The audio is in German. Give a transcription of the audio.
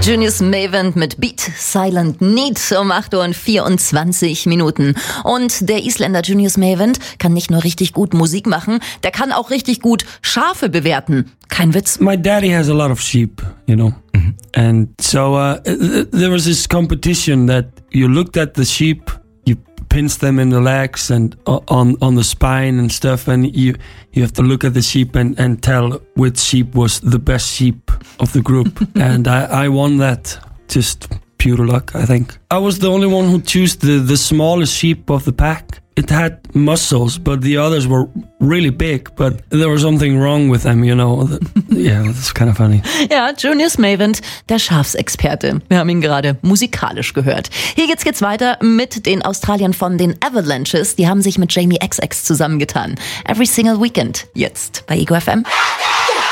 Junius Mavent mit Beat Silent Need um 8:24 Minuten. Und der Isländer Junius Mavent kann nicht nur richtig gut Musik machen, der kann auch richtig gut Schafe bewerten. Kein Witz. My daddy has a lot of sheep, you know. Mm-hmm. And so there was this competition that you looked at the sheep, you pinch them in the legs and on the spine and stuff, and you have to look at the sheep and tell which sheep was the best sheep of the group. And I won that, just pure luck, I think. I was the only one who chose the smallest sheep of the pack. It had muscles, but the others were really big, but there was something wrong with them, you know. Yeah, that's kind of funny. Ja, Junius Mavent, der Schafsexperte. Wir haben ihn gerade musikalisch gehört. Hier geht's weiter mit den Australiern von den Avalanches. Die haben sich mit Jamie XX zusammengetan. Every Single Weekend, jetzt bei Ego FM.